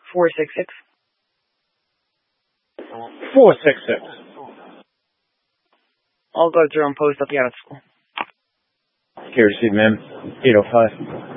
466. 466. All guards are on post at the out of school. Here, receive, ma'am. 805.